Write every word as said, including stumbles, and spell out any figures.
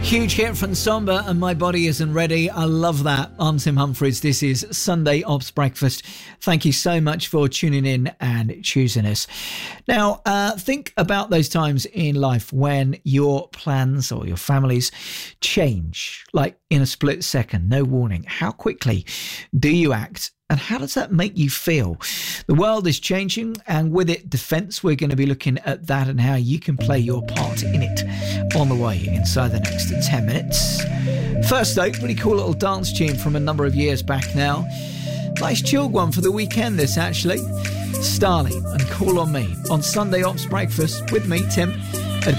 Huge hit from Samba and My Body Isn't Ready. I love that. I'm Tim Humphries. This is Sunday Ops Breakfast. Thank you so much for tuning in and choosing us. Now, uh, think about those times in life when your plans or your families change, like in a split second, no warning. How quickly do you act? And how does that make you feel? The world is changing, and with it, defence. We're going to be looking at that and how you can play your part in it on the way inside the next ten minutes. First though, really cool little dance tune from a number of years back now. Nice chilled one for the weekend this actually. Starley and Call On Me on Sunday Ops Breakfast with me, Tim.